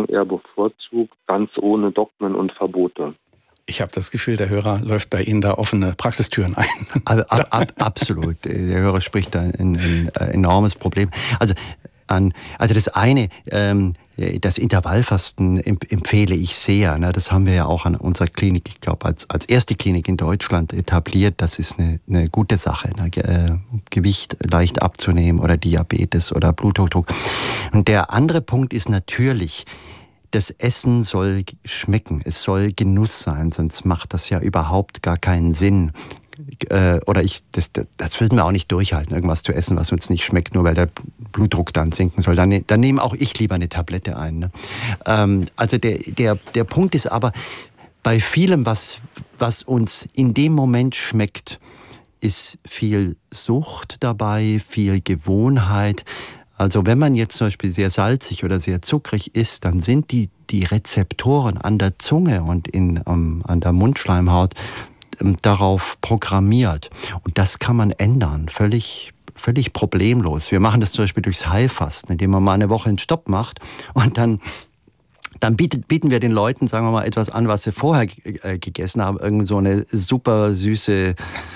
eher bevorzugt, ganz ohne Dogmen und Verbote. Ich habe das Gefühl, der Hörer läuft bei Ihnen da offene Praxistüren ein. Absolut. Der Hörer spricht da ein enormes Problem. Also das eine, das Intervallfasten empfehle ich sehr. Das haben wir ja auch an unserer Klinik, ich glaube, als erste Klinik in Deutschland etabliert. Das ist eine gute Sache, Gewicht leicht abzunehmen oder Diabetes oder Bluthochdruck. Und der andere Punkt ist natürlich, das Essen soll schmecken, es soll Genuss sein, sonst macht das ja überhaupt gar keinen Sinn. Das würden wir auch nicht durchhalten, irgendwas zu essen, was uns nicht schmeckt, nur weil der Blutdruck dann sinken soll. Dann nehme auch ich lieber eine Tablette ein. Ne? Also der Punkt ist aber, bei vielem, was uns in dem Moment schmeckt, ist viel Sucht dabei, viel Gewohnheit. Also wenn man jetzt zum Beispiel sehr salzig oder sehr zuckrig isst, dann sind die Rezeptoren an der Zunge und an der Mundschleimhaut darauf programmiert. Und das kann man ändern, völlig problemlos. Wir machen das zum Beispiel durchs Heilfasten, indem man mal eine Woche einen Stopp macht und dann bieten wir den Leuten, sagen wir mal, etwas an, was sie vorher gegessen haben. Irgend so eine super süße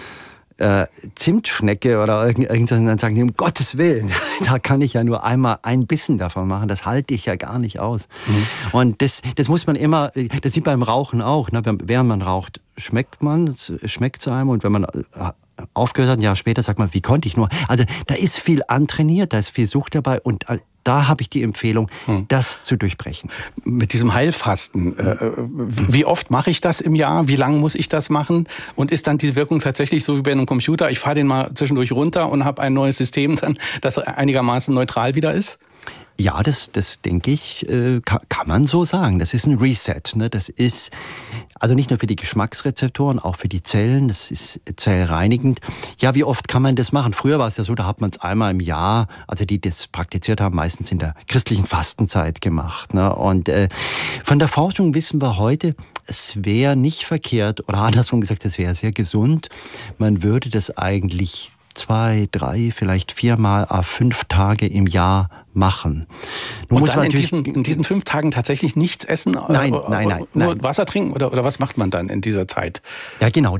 Zimtschnecke oder irgendwas, und dann sagen die, um Gottes Willen, da kann ich ja nur einmal ein Bissen davon machen, das halte ich ja gar nicht aus. Mhm. Und das muss man immer, das sieht beim Rauchen auch, ne? Während man raucht, schmeckt es einem, und wenn man aufgehört hat, ein Jahr später sagt man, wie konnte ich nur? Also da ist viel antrainiert, da ist viel Sucht dabei, und da habe ich die Empfehlung, das zu durchbrechen. Mit diesem Heilfasten, wie oft mache ich das im Jahr? Wie lange muss ich das machen? Und ist dann diese Wirkung tatsächlich so wie bei einem Computer? Ich fahre den mal zwischendurch runter und habe ein neues System, dann, das einigermaßen neutral wieder ist? Ja, das denke ich, kann man so sagen. Das ist ein Reset. Ne? Das ist also nicht nur für die Geschmacksrezeptoren, auch für die Zellen. Das ist zellreinigend. Ja, wie oft kann man das machen? Früher war es ja so, da hat man es einmal im Jahr, also die das praktiziert haben, meistens in der christlichen Fastenzeit gemacht. Ne? Und von der Forschung wissen wir heute, es wäre nicht verkehrt, oder andersrum gesagt, es wäre sehr gesund. Man würde das eigentlich 2, 3, vielleicht 4 Mal 5 Tage im Jahr machen. Nun muss man in diesen 5 Tagen tatsächlich nichts essen? Nein. Nur Wasser trinken? Oder was macht man dann in dieser Zeit? Ja, genau.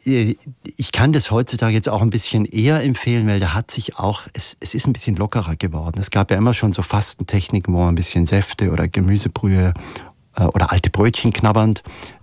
Ich kann das heutzutage jetzt auch ein bisschen eher empfehlen, weil da hat sich auch, es ist ein bisschen lockerer geworden. Es gab ja immer schon so Fastentechniken, wo man ein bisschen Säfte oder Gemüsebrühe oder alte Brötchen knabbernd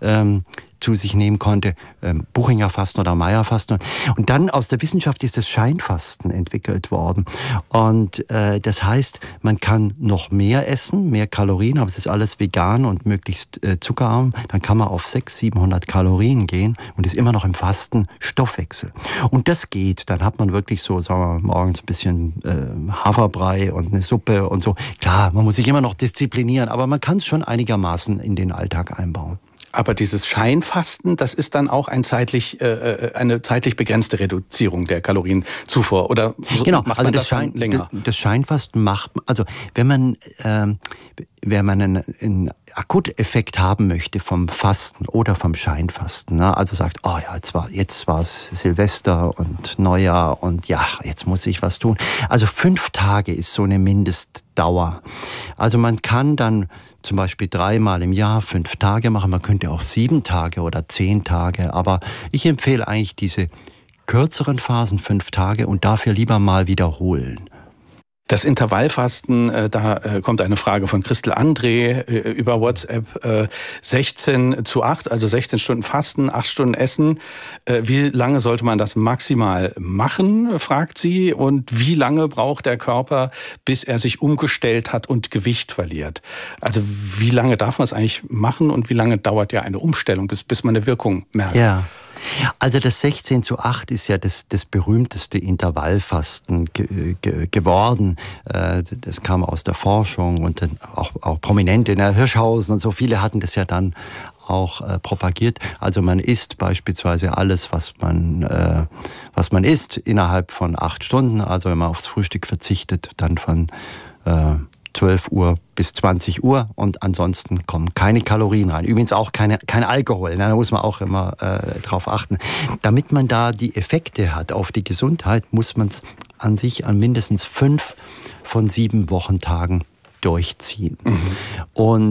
zu sich nehmen konnte, Buchinger Fasten oder Meyer Fasten. Und dann aus der Wissenschaft ist das Scheinfasten entwickelt worden. Und das heißt, man kann noch mehr essen, mehr Kalorien, aber es ist alles vegan und möglichst zuckerarm. Dann kann man auf 600, 700 Kalorien gehen und ist immer noch im Fasten Stoffwechsel. Und das geht. Dann hat man wirklich so, sagen wir mal, morgens ein bisschen Haferbrei und eine Suppe und so. Klar, man muss sich immer noch disziplinieren, aber man kann es schon einigermaßen in den Alltag einbauen. Aber dieses Scheinfasten, das ist dann auch eine zeitlich begrenzte Reduzierung der Kalorienzufuhr, oder genau, macht also man das schon länger? Das Scheinfasten macht, also wenn man einen Akuteffekt haben möchte vom Fasten oder vom Scheinfasten, ne? Also sagt, oh ja, jetzt war es Silvester und Neujahr und ja, jetzt muss ich was tun. Also 5 Tage ist so eine Mindestdauer. Also man kann dann zum Beispiel 3-mal im Jahr 5 Tage machen. Man könnte auch 7 Tage oder 10 Tage. Aber ich empfehle eigentlich diese kürzeren Phasen 5 Tage und dafür lieber mal wiederholen. Das Intervallfasten, da kommt eine Frage von Christel André über WhatsApp. 16:8, also 16 Stunden Fasten, 8 Stunden Essen. Wie lange sollte man das maximal machen, fragt sie. Und wie lange braucht der Körper, bis er sich umgestellt hat und Gewicht verliert? Also wie lange darf man es eigentlich machen und wie lange dauert ja eine Umstellung, bis man eine Wirkung merkt? Ja. Also das 16:8 ist ja das berühmteste Intervallfasten geworden. Das kam aus der Forschung und dann auch Prominente in der Hirschhausen und so. Viele hatten das ja dann auch propagiert. Also man isst beispielsweise alles, was man isst, innerhalb von 8 Stunden. Also wenn man aufs Frühstück verzichtet, dann von 12 Uhr bis 20 Uhr und ansonsten kommen keine Kalorien rein. Übrigens auch kein Alkohol, da muss man auch immer drauf achten. Damit man da die Effekte hat auf die Gesundheit, muss man es an mindestens 5 von 7 Wochentagen durchziehen. Mhm. Und